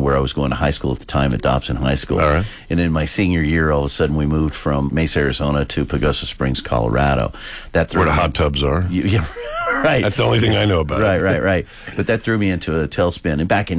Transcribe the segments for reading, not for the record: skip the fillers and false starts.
where I was going to high school at the time, at Dobson High School. All right. And in my senior year, all of a sudden, we moved from Mesa, Arizona to Pagosa Springs, Colorado. Where the hot tubs are. Yeah, right. That's the only thing I know about it. Right. But that threw me into a tailspin. And back in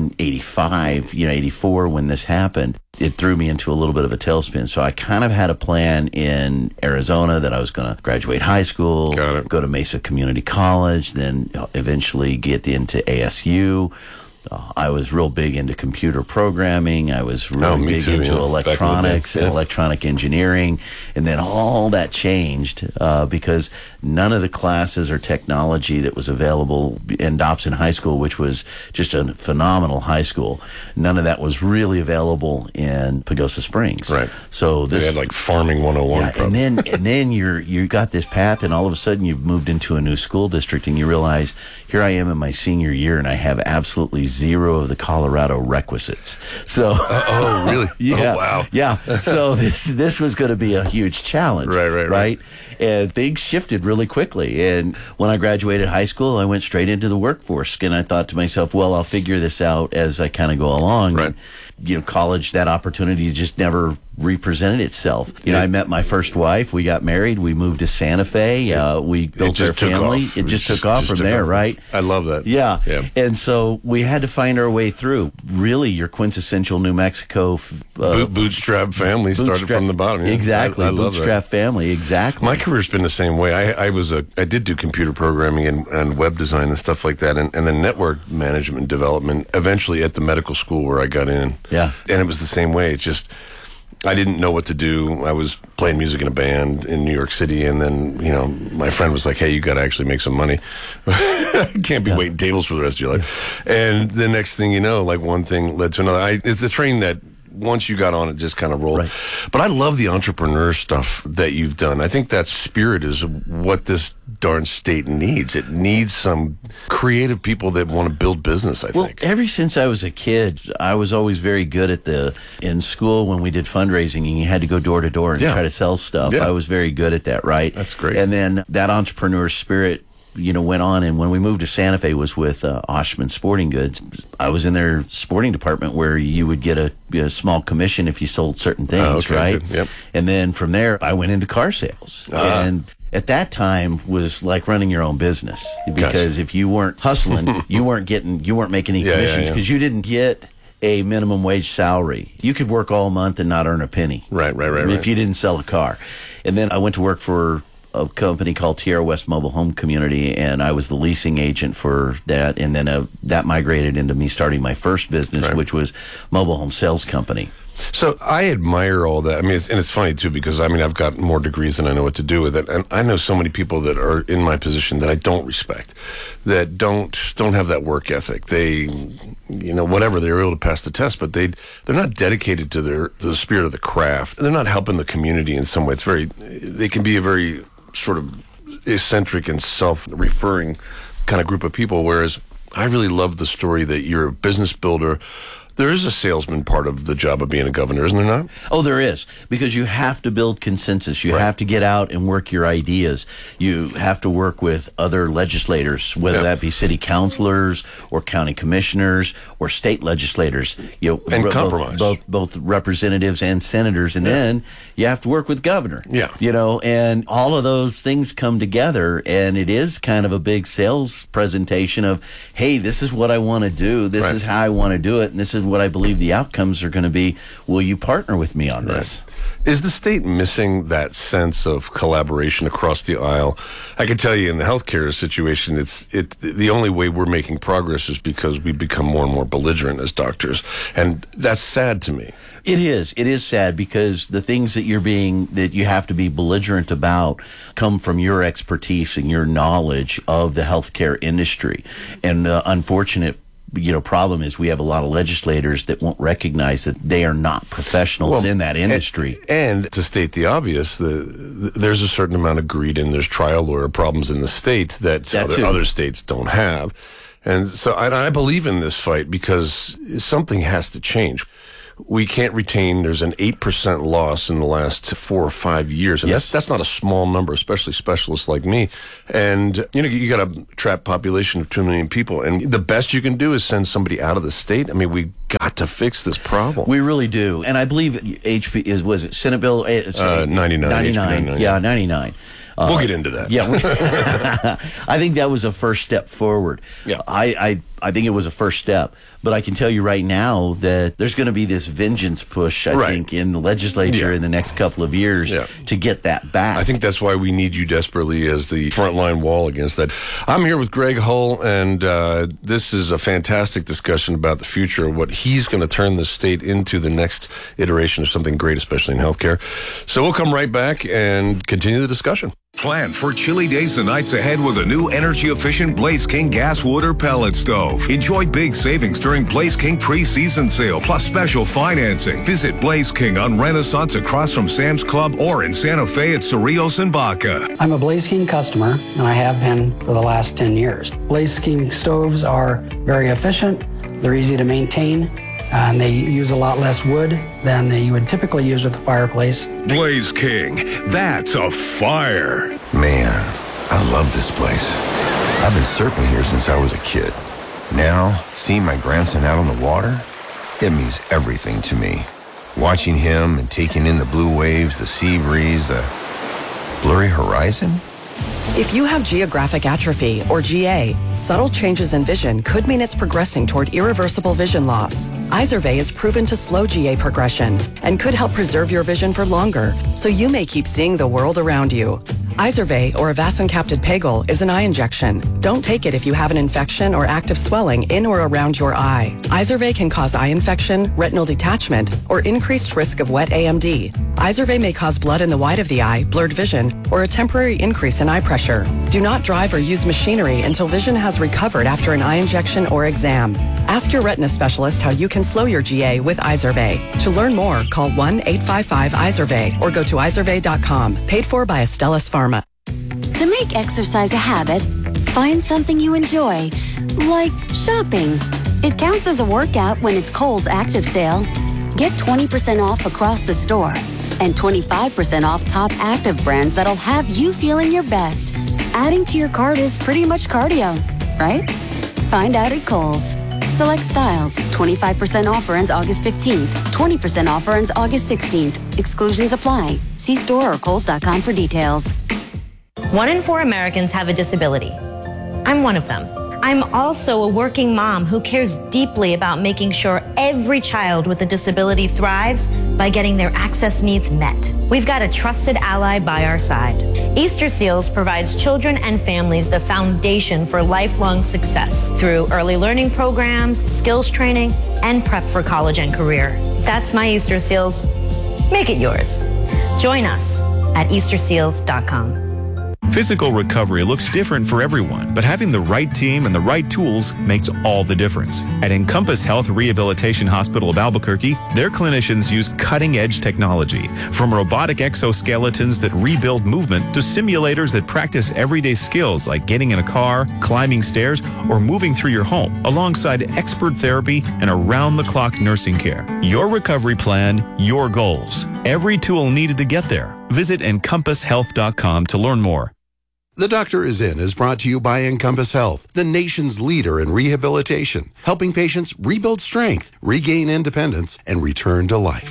1985, 84, when this happened, it threw me into a little bit of a tailspin. So I kind of had a plan in Arizona that I was going to graduate high school, go to Mesa Community College, then eventually get into ASU. I was real big into computer programming. I was really big into electronics and electronic engineering. And then all that changed because none of the classes or technology that was available in Dobson High School, which was just a phenomenal high school, none of that was really available in Pagosa Springs. Right. So they had like Farming 101. Yeah, and then you got this path, and all of a sudden you've moved into a new school district, and you realize, here I am in my senior year, and I have absolutely zero of the Colorado requisites. So, oh, really? Yeah. Oh, wow. Yeah. So this was going to be a huge challenge. Right. And things shifted really quickly. And when I graduated high school, I went straight into the workforce. And I thought to myself, well, I'll figure this out as I kind of go along. Right. And, college, that opportunity just never represented itself. I met my first wife. We got married. We moved to Santa Fe. We built our family. It just took off from there, right? I love that. Yeah. And so we had to find our way through. Really, your quintessential New Mexico bootstrap family started from the bottom. Yeah. Exactly. I love bootstrap that. Family. Exactly. My career's been the same way. I did do computer programming and web design and stuff like that, and then network management development. Eventually, at the medical school where I got in. Yeah. And it was the same way. It's just, I didn't know what to do. I was playing music in a band in New York City, and then, my friend was like, hey, you got to actually make some money. Can't be waiting tables for the rest of your life. And the next thing you know, like one thing led to another. It's a train that once you got on it, just kind of rolled. Right. But I love the entrepreneur stuff that you've done. I think that spirit is what this darn state needs. It needs some creative people that want to build business, I think. Well, ever since I was a kid, I was always very good in school when we did fundraising and you had to go door to door and try to sell stuff. I was very good at that, right? That's great. And then that entrepreneur spirit went on, and when we moved to Santa Fe was with Oshman Sporting Goods. I was in their sporting department where you would get a small commission if you sold certain things, right? Good. Yep. And then from there, I went into car sales. And at that time was like running your own business, because if you weren't hustling, you weren't making any commissions because you didn't get a minimum wage salary. You could work all month and not earn a penny. Right. If you didn't sell a car. And then I went to work for a company called Tierra West Mobile Home Community, and I was the leasing agent for that. And then that migrated into me starting my first business, which was Mobile Home Sales Company. So I admire all that. I mean, it's funny too, because I've got more degrees than I know what to do with it, and I know so many people that are in my position that I don't respect, that don't have that work ethic. They, whatever, they're able to pass the test, but they're not dedicated to the spirit of the craft. They're not helping the community in some way. They can be a very sort of eccentric and self-referring kind of group of people, whereas I really love the story that you're a business builder. There is a salesman part of the job of being a governor, isn't there not? Oh, there is, because you have to build consensus. You have to get out and work your ideas. You have to work with other legislators, whether that be city councilors or county commissioners or state legislators. And compromise. Both representatives and senators. And then you have to work with governor. Yeah. And all of those things come together, and it is kind of a big sales presentation of, hey, this is what I want to do. This is how I want to do it. And this is what I believe the outcomes are going to be. Will you partner with me on this? Is the state missing that sense of collaboration across the aisle? I can tell you in the healthcare situation, the only way we're making progress is because we become more and more belligerent as doctors. And that's sad to me. It is. It is sad, because the things that you have to be belligerent about come from your expertise and your knowledge of the healthcare industry. And unfortunate problem is we have a lot of legislators that won't recognize that they are not professionals in that industry. And to state the obvious, there's a certain amount of greed, and there's trial lawyer problems in the state that other states don't have. And so I believe in this fight because something has to change. we can't retain. There's an 8% loss in the last 4 or 5 years. And that's not a small number, especially specialists like me. And, you got a trapped population of 2 million people. And the best you can do is send somebody out of the state. I mean, we got to fix this problem. We really do. And I believe was it Senate Bill 99? 99. Yeah, 99. We'll get into that. Yeah, I think that was a first step forward. Yeah. I think it was a first step. But I can tell you right now that there's going to be this vengeance push, I think, in the legislature in the next couple of years to get that back. I think that's why we need you desperately as the frontline wall against that. I'm here with Greg Hull, and this is a fantastic discussion about the future of what he's going to turn the state into the next iteration of something great, especially in healthcare. So we'll come right back and continue the discussion. Plan for chilly days and nights ahead with a new energy-efficient Blaze King gas wood or pellet stove. Enjoy big savings during Blaze King pre-season sale, plus special financing. Visit Blaze King on Renaissance across from Sam's Club or in Santa Fe at Cerrillos and Baca. I'm a Blaze King customer, and I have been for the last 10 years. Blaze King stoves are very efficient, they're easy to maintain, and they use a lot less wood than you would typically use with a fireplace. Blaze King, that's a fire. Man, I love this place. I've been surfing here since I was a kid. Now, seeing my grandson out on the water, it means everything to me. Watching him and taking in the blue waves, the sea breeze, the blurry horizon. If you have geographic atrophy, or GA, subtle changes in vision could mean it's progressing toward irreversible vision loss. Izervay is proven to slow GA progression and could help preserve your vision for longer, so you may keep seeing the world around you. Izervay, or avacincaptad pegol, is an eye injection. Don't take it if you have an infection or active swelling in or around your eye. Izervay can cause eye infection, retinal detachment, or increased risk of wet AMD. Izervay may cause blood in the white of the eye, blurred vision, or a temporary increase in eye pressure. Do not drive or use machinery until vision has recovered after an eye injection or exam. Ask your retina specialist how you can slow your GA with Izervay. To learn more, call 1-855-IZERVAY or go to izervay.com. Paid for by Astellas Pharma. To make exercise a habit, find something you enjoy, like shopping. It counts as a workout when it's Kohl's Active Sale. Get 20% off across the store and 25% off top active brands that'll have you feeling your best. Adding to your cart is pretty much cardio, right? Find out at Kohl's. Select styles. 25% offer ends August 15th. 20% offer ends August 16th. Exclusions apply. See store or Kohls.com for details. 1 in 4 Americans have a disability. I'm one of them. I'm also a working mom who cares deeply about making sure every child with a disability thrives by getting their access needs met. We've got a trusted ally by our side. Easter Seals provides children and families the foundation for lifelong success through early learning programs, skills training, and prep for college and career. That's my Easter Seals. Make it yours. Join us at easterseals.com. Physical recovery looks different for everyone, but having the right team and the right tools makes all the difference. At Encompass Health Rehabilitation Hospital of Albuquerque, their clinicians use cutting-edge technology, from robotic exoskeletons that rebuild movement to simulators that practice everyday skills like getting in a car, climbing stairs, or moving through your home, alongside expert therapy and around-the-clock nursing care. Your recovery plan, your goals. Every tool needed to get there. Visit EncompassHealth.com to learn more. The Doctor is In is brought to you by Encompass Health, the nation's leader in rehabilitation, helping patients rebuild strength, regain independence, and return to life.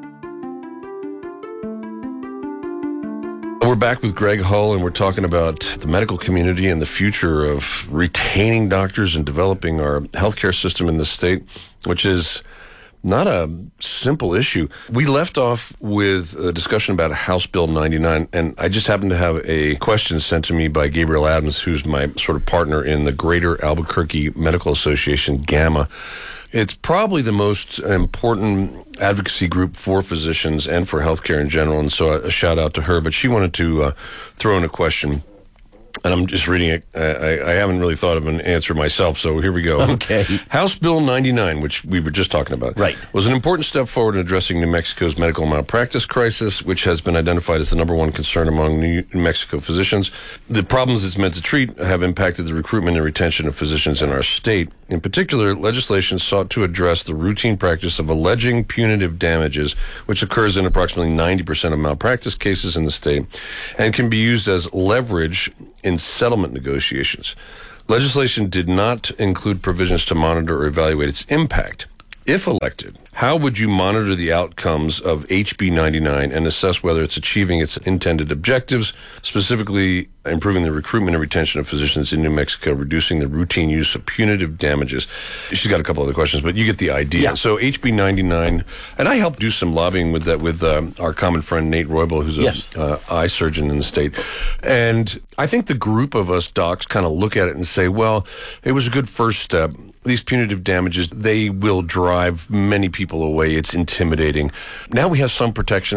We're back with Greg Hull, and we're talking about the medical community and the future of retaining doctors and developing our healthcare system in the state, which is not a simple issue. We left off with a discussion about House Bill 99, and I just happened to have a question sent to me by Gabriel Adams, who's my sort of partner in the Greater Albuquerque Medical Association, GAMA. It's probably the most important advocacy group for physicians and for healthcare in general, and so a shout out to her. But she wanted to throw in a question. And I'm just reading it. I haven't really thought of an answer myself, so here we go. Okay. House Bill 99, which we were just talking about, right, was an important step forward in addressing New Mexico's medical malpractice crisis, which has been identified as the number one concern among New Mexico physicians. The problems it's meant to treat have impacted the recruitment and retention of physicians in our state. In particular, legislation sought to address the routine practice of alleging punitive damages, which occurs in approximately 90% of malpractice cases in the state, and can be used as leverage in settlement negotiations. Legislation did not include provisions to monitor or evaluate its impact. If elected, how would you monitor the outcomes of HB 99 and assess whether it's achieving its intended objectives, specifically improving the recruitment and retention of physicians in New Mexico, reducing the routine use of punitive damages? She's got a couple other questions, but you get the idea. Yeah. So HB 99, and I helped do some lobbying with that with our common friend Nate Roybal, who's a eye surgeon in the state. And I think the group of us docs kind of look at it and say, well, it was a good first step. These punitive damages, they will drive many people away. It's intimidating. Now we have some protection.